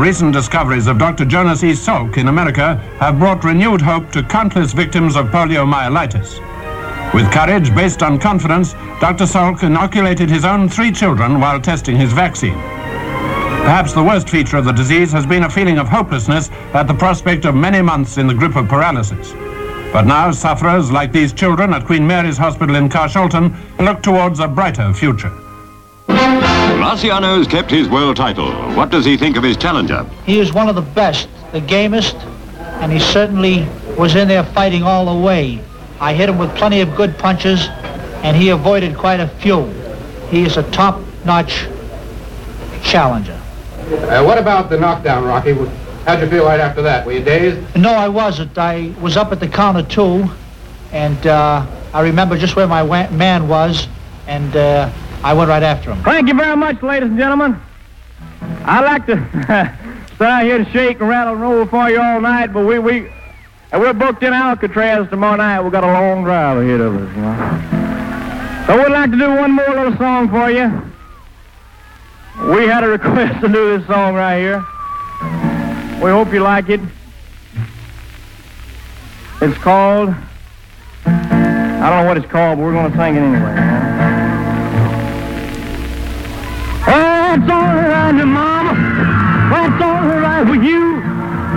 recent discoveries of Dr. Jonas E. Salk in America have brought renewed hope to countless victims of poliomyelitis. With courage based on confidence, Dr. Salk inoculated his own 3 children while testing his vaccine. Perhaps the worst feature of the disease has been a feeling of hopelessness at the prospect of many months in the grip of paralysis. But now sufferers like these children at Queen Mary's Hospital in Carshalton look towards a brighter future. Marciano's kept his world title. What does he think of his challenger? He is one of the best, the gamest, and he certainly was in there fighting all the way. I hit him with plenty of good punches, and he avoided quite a few. He is a top-notch challenger. What about the knockdown, Rocky? How'd you feel right after that? Were you dazed? No, I wasn't. I was up at the counter, too, and I remember just where my man was, and I went right after him. Thank you very much, ladies and gentlemen. I'd like to sit out here to shake and rattle and roll for you all night, but we're booked in Alcatraz tomorrow night. We've got a long drive ahead of us, you know. So we'd like to do one more little song for you. We had a request to do this song right here. We hope you like it. It's called, I don't know what it's called, but we're going to sing it anyway. That's all right, Mama. That's all right with you.